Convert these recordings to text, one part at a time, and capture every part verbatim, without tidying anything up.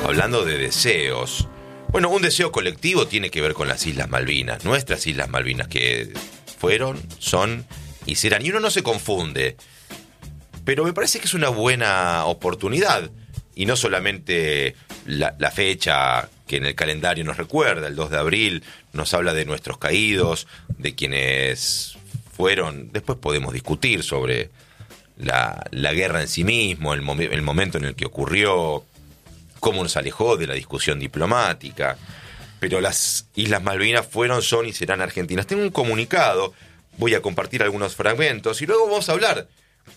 hablando de deseos. Bueno, un deseo colectivo tiene que ver con las Islas Malvinas, nuestras Islas Malvinas, que fueron, son y serán. Y uno no se confunde, pero me parece que es una buena oportunidad. Y no solamente la, la fecha que en el calendario nos recuerda, el dos de abril, nos habla de nuestros caídos, de quienes fueron. Después podemos discutir sobre la, la guerra en sí mismo, el, mom- el momento en el que ocurrió, cómo nos alejó de la discusión diplomática. Pero las Islas Malvinas fueron, son y serán argentinas. Tengo un comunicado, voy a compartir algunos fragmentos y luego vamos a hablar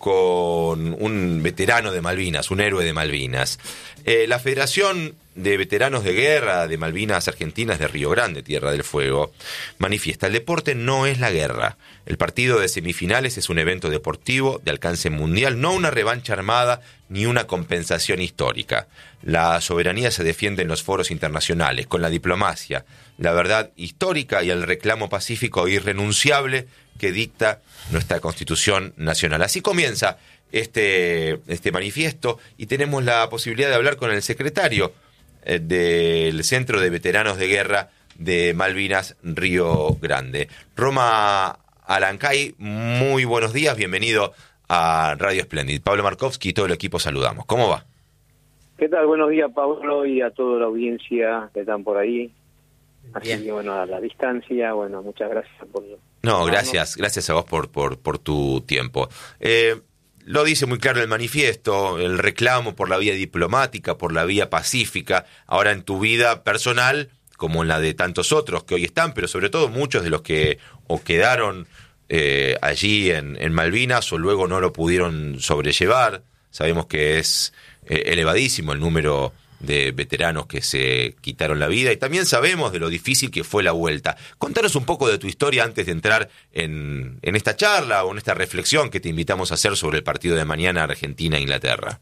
con un veterano de Malvinas, un héroe de Malvinas. Eh, la Federación de Veteranos de Guerra de Malvinas Argentinas de Río Grande, Tierra del Fuego, manifiesta: el deporte no es la guerra. El partido de semifinales es un evento deportivo de alcance mundial, no una revancha armada ni una compensación histórica. La soberanía se defiende en los foros internacionales, con la diplomacia, la verdad histórica y el reclamo pacífico e irrenunciable que dicta nuestra Constitución Nacional. Así comienza este, este manifiesto y tenemos la posibilidad de hablar con el secretario eh, del Centro de Veteranos de Guerra de Malvinas Río Grande. Roma Alancay, muy buenos días, bienvenido a Radio Splendid. Pablo Markovsky y todo el equipo saludamos. ¿Cómo va? ¿Qué tal? Buenos días, Pablo, y a toda la audiencia que están por ahí. Así Bien. que, bueno, a la distancia, bueno, muchas gracias por... No, gracias, gracias a vos por, por, por tu tiempo. Eh, lo dice muy claro el manifiesto, el reclamo por la vía diplomática, por la vía pacífica, ahora en tu vida personal, como en la de tantos otros que hoy están, pero sobre todo muchos de los que o quedaron eh, allí en, en Malvinas o luego no lo pudieron sobrellevar. Sabemos que es eh, elevadísimo el número de veteranos que se quitaron la vida y también sabemos de lo difícil que fue la vuelta. Contanos un poco de tu historia antes de entrar en, en esta charla o en esta reflexión que te invitamos a hacer sobre el partido de mañana Argentina-Inglaterra.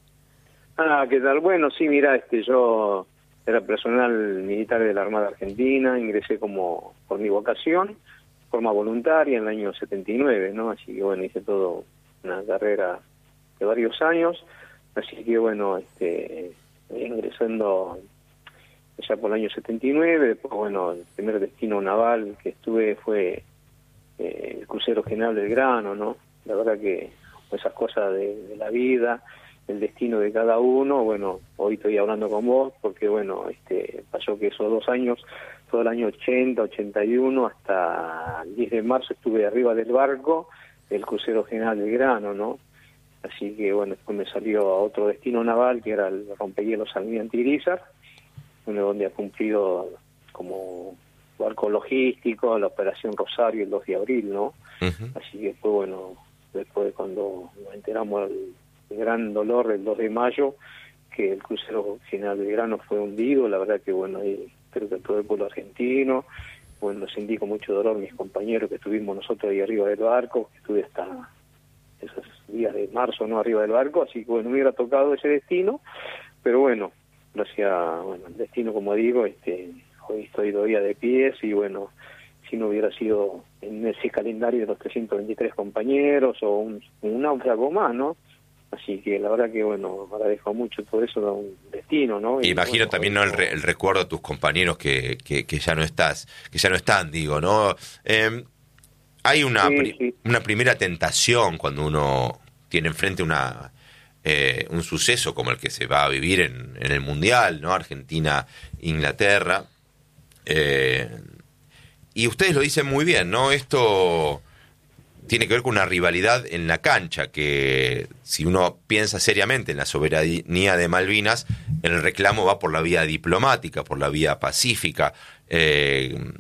Ah, ¿qué tal? Bueno, sí, mira, este, yo era personal militar de la Armada Argentina, ingresé como por mi vocación, forma voluntaria en el año setenta y nueve, ¿no? Así que, bueno, hice todo una carrera de varios años, así que, bueno, este... ingresando ya por el año setenta y nueve, después, bueno, el primer destino naval que estuve fue eh, el crucero General Belgrano, ¿no? La verdad que esas cosas de, de la vida, el destino de cada uno, bueno, hoy estoy hablando con vos porque, bueno, este pasó que esos dos años, todo el año ochenta, ochenta y uno, hasta el diez de marzo estuve arriba del barco del crucero General Belgrano, ¿no? Así que, bueno, después me salió a otro destino naval, que era el rompehielos Almirante Irizar, donde ha cumplido como barco logístico la operación Rosario el dos de abril, ¿no? Uh-huh. Así que fue, bueno, después cuando nos enteramos del, del gran dolor el dos de mayo, que el crucero General Belgrano fue hundido, la verdad que, bueno, ahí creo que todo el pueblo argentino, bueno, sentí con mucho dolor mis compañeros que estuvimos nosotros ahí arriba del barco, que estuve hasta esos días de marzo, no arriba del barco, así que, bueno, me hubiera tocado ese destino, pero bueno, gracias, bueno, el destino, como digo, este, hoy estoy todavía de pies y, bueno, si no hubiera sido en ese calendario de los trescientos veintitrés compañeros o un, un náufrago más, ¿no? Así que la verdad que, bueno, agradezco mucho todo eso, da un destino, ¿no? Y imagino bueno, también, ¿no?, el, re, el recuerdo de tus compañeros que, que, que ya no estás, que ya no están, digo, ¿no? Eh, Hay una, sí, pri- sí. una primera tentación cuando uno tiene enfrente una eh, un suceso como el que se va a vivir en, en el Mundial, ¿no? Argentina-Inglaterra. Eh, y ustedes lo dicen muy bien, ¿no? Esto tiene que ver con una rivalidad en la cancha, que si uno piensa seriamente en la soberanía de Malvinas, el reclamo va por la vía diplomática, por la vía pacífica. Eh,